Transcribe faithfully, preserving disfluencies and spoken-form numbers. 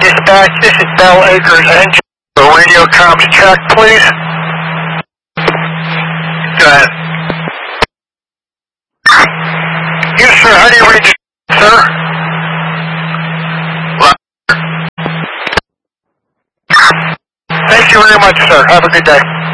dispatch, this is Bell Acres engine. Radio comms check, please. Go ahead. Yes, sir. How do you read it, sir? Thank you very much, sir. Have a good day.